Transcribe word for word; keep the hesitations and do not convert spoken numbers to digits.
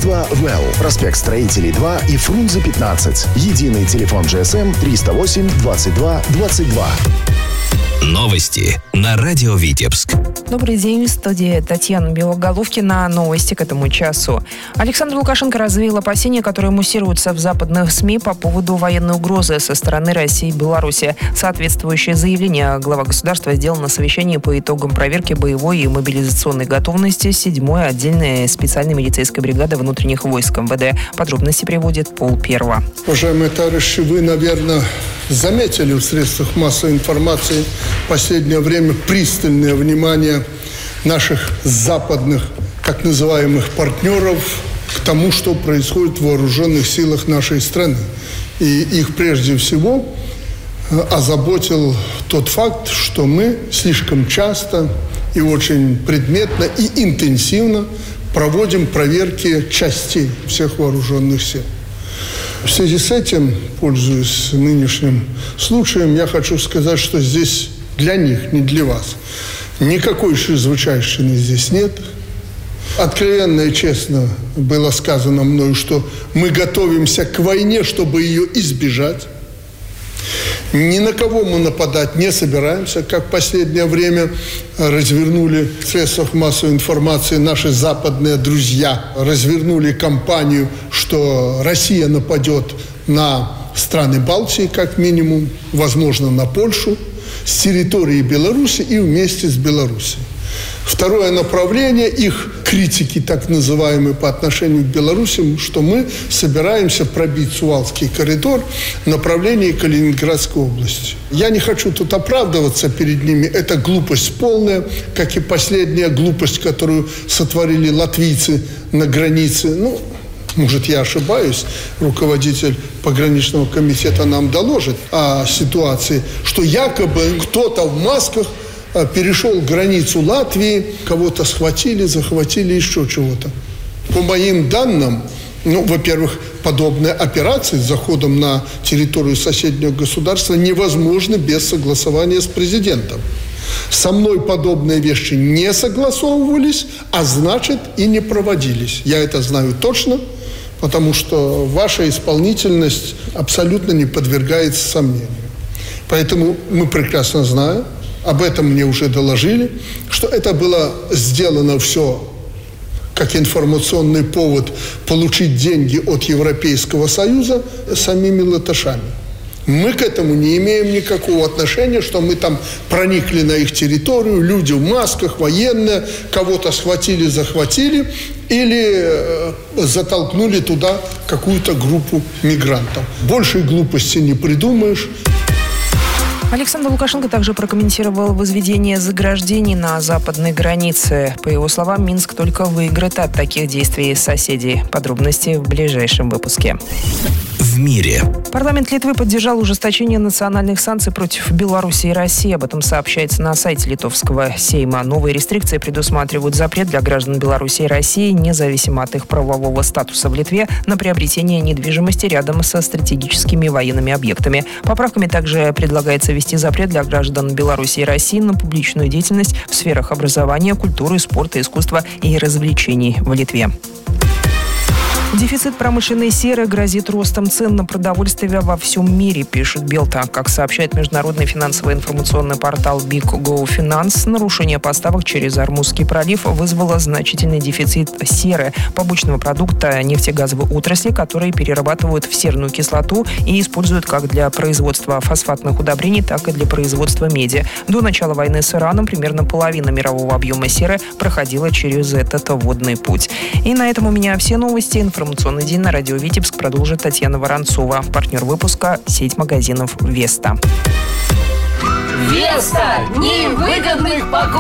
Агентство «Well». Проспект Строителей два и Фрунзе пятнадцать. Единый телефон джи эс эм триста восемь двадцать два двадцать два. Новости на радио Витебск. Добрый день, в студии Татьяна Белоголовкина. Новости к этому часу. Александр Лукашенко развеял опасения, которые муссируются в западных СМИ по поводу военной угрозы со стороны России и Беларуси. Соответствующее заявление глава государства сделал на совещании по итогам проверки боевой и мобилизационной готовности седьмой отдельной специальной милицейской бригады внутренних войск эм вэ дэ. Подробности приводит Пол Первого. Уважаемые товарищи, вы, наверное, заметили в средствах массовой информации в последнее время пристальное внимание наших западных, так называемых, партнеров к тому, что происходит в вооруженных силах нашей страны. И их прежде всего озаботил тот факт, что мы слишком часто и очень предметно и интенсивно проводим проверки частей всех вооруженных сил. В связи с этим, пользуясь нынешним случаем, я хочу сказать, что здесь для них, не для вас, никакой чрезвычайщины здесь нет. Откровенно и честно было сказано мною, что мы готовимся к войне, чтобы ее избежать. Ни на кого мы нападать не собираемся, как в последнее время развернули в средствах массовой информации наши западные друзья. Развернули кампанию, что Россия нападет на страны Балтии, как минимум, возможно, на Польшу, с территории Беларуси и вместе с Белоруссией. Второе направление их критики, так называемой, по отношению к Беларуси, что мы собираемся пробить Сувалский коридор в направлении Калининградской области. Я не хочу тут оправдываться перед ними. Это глупость полная, как и последняя глупость, которую сотворили латвийцы на границе. Ну, может, я ошибаюсь, руководитель пограничного комитета нам доложит о ситуации, что якобы кто-то в масках перешел границу Латвии, кого-то схватили, захватили, еще чего-то. По моим данным, ну, во-первых, подобные операции с заходом на территорию соседнего государства невозможны без согласования с президентом. Со мной подобные вещи не согласовывались, а значит и не проводились. Я это знаю точно, потому что ваша исполнительность абсолютно не подвергается сомнению. Поэтому мы прекрасно знаем, об этом мне уже доложили, что это было сделано все как информационный повод получить деньги от Европейского Союза самими латышами. Мы к этому не имеем никакого отношения, что мы там проникли на их территорию, люди в масках, военные, кого-то схватили, захватили или э, затолкнули туда какую-то группу мигрантов. Большей глупости не придумаешь. Александр Лукашенко также прокомментировал возведение заграждений на западной границе. По его словам, Минск только выиграет от таких действий соседей. Подробности в ближайшем выпуске. В мире. Парламент Литвы поддержал ужесточение национальных санкций против Беларуси и России. Об этом сообщается на сайте литовского Сейма. Новые рестрикции предусматривают запрет для граждан Беларуси и России, независимо от их правового статуса в Литве, на приобретение недвижимости рядом со стратегическими военными объектами. Поправками также предлагается ввести запрет для граждан Беларуси и России на публичную деятельность в сферах образования, культуры, спорта, искусства и развлечений в Литве. Дефицит промышленной серы грозит ростом цен на продовольствие во всем мире, пишет Белта. Как сообщает международный финансовый информационный портал Big Go Finance, нарушение поставок через Ормузский пролив вызвало значительный дефицит серы, побочного продукта нефтегазовой отрасли, которые перерабатывают в серную кислоту и используют как для производства фосфатных удобрений, так и для производства меди. До начала войны с Ираном примерно половина мирового объема серы проходила через этот водный путь. И на этом у меня все новости. Информационный день на радио Витебск продолжит Татьяна Воронцова. Партнер выпуска – сеть магазинов «Веста». «Веста» – невыгодных покупок.